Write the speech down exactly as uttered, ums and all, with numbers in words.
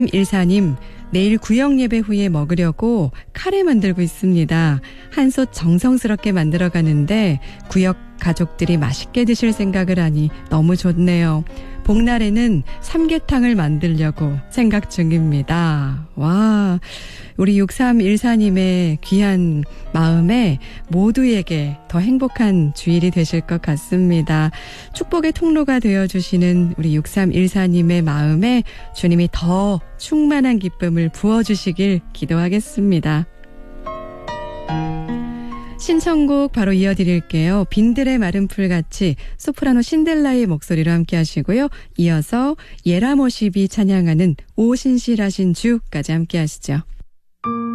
일사님, 내일 구역 예배 후에 먹으려고 카레 만들고 있습니다. 한솥 정성스럽게 만들어 가는데 구역 가족들이 맛있게 드실 생각을 하니 너무 좋네요. 복날에는 삼계탕을 만들려고 생각 중입니다. 와, 우리 육삼일사님의 귀한 마음에 모두에게 더 행복한 주일이 되실 것 같습니다. 축복의 통로가 되어주시는 우리 육삼일사님의 마음에 주님이 더 충만한 기쁨을 부어주시길 기도하겠습니다. 신청곡 바로 이어드릴게요. 빈들의 마른 풀같이 소프라노 신델라의 목소리로 함께 하시고요. 이어서 예라모십이 찬양하는 오 신실하신 주까지 함께 하시죠.